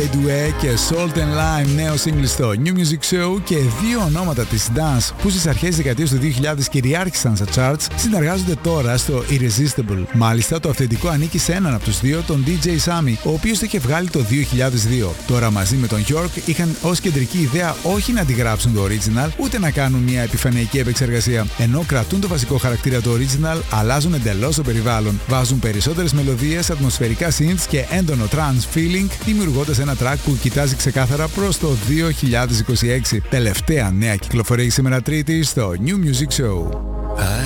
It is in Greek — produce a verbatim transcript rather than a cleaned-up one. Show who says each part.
Speaker 1: Due και Salt and Lime, νέο single στο New Music Show, και δύο ονόματα της dance που στις αρχές της δεκαετίας του δύο χιλιάδες κυριάρχησαν στα charts συνεργάζονται τώρα στο Irresistible. Μάλιστα, το αυθεντικό ανήκει σε έναν από τους δύο, τον ντι τζέι Sammy, ο οποίος το είχε βγάλει το δύο χιλιάδες δύο. Τώρα μαζί με τον York είχαν ως κεντρική ιδέα όχι να αντιγράψουν το original, ούτε να κάνουν μια επιφανειακή επεξεργασία. Ενώ κρατούν το βασικό χαρακτήρα του original, αλλάζουν εντελώς το περιβάλλον. Βάζουν περισσότερες μελωδίες, ατμοσφαιρικά synths και έντονο trance feeling, δημιουργώντας ένα track που κοιτάζει ξεκάθαρα προς το δύο χιλιάδες είκοσι έξι. Τελευταία νέα κυκλοφορία σήμερα Τρίτη στο New Music Show.
Speaker 2: I